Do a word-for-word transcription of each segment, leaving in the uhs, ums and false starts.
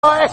boy.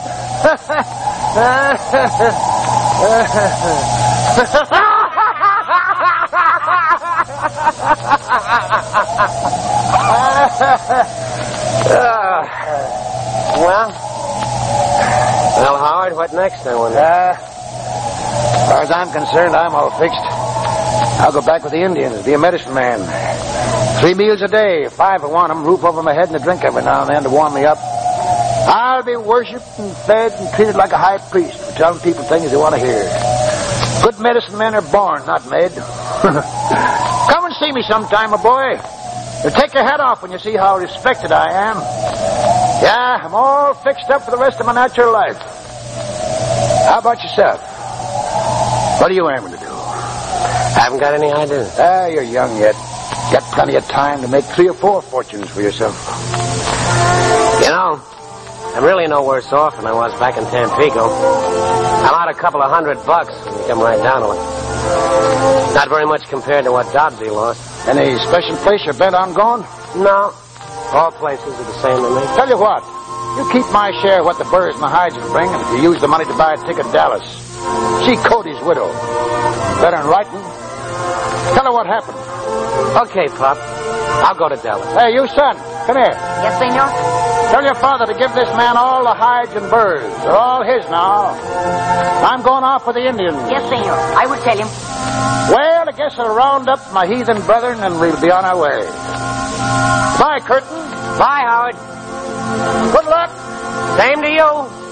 Well, well, Howard, what next, I wonder? Uh, as far as I'm concerned, I'm all fixed. I'll go back with the Indians, be a medicine man. Three meals a day, five I want them, roof over my head and a drink every now and then to warm me up. I'll be worshipped and fed and treated like a high priest for telling people things they want to hear. Good medicine men are born, not made. Come and see me sometime, my boy. You'll take your hat off when you see how respected I am. Yeah, I'm all fixed up for the rest of my natural life. How about yourself? What are you aiming to do? I haven't got any idea. Ah, you're young yet. Got plenty of time to make three or four fortunes for yourself. You know, I'm really no worse off than I was back in Tampico. I'm out a couple of hundred bucks when you come right down to it. Not very much compared to what Dodsey lost. Any special place you're bent on going? No. All places are the same to me. Tell you what, you keep my share of what the Burrs and the Hydes will bring, and if you use the money to buy a ticket to Dallas, see Cody's widow. Better than writing. Tell her what happened. Okay, Pop. I'll go to Dallas. Hey, you son, come here. Yes, senor? Tell your father to give this man all the Hydes and Burrs. They're all his now. I'm going off with the Indians. Yes, senor. I will tell him. Well, I guess I'll round up my heathen brethren and we'll be on our way. Bye, Curtin. Bye, Howard. Good luck. Same to you.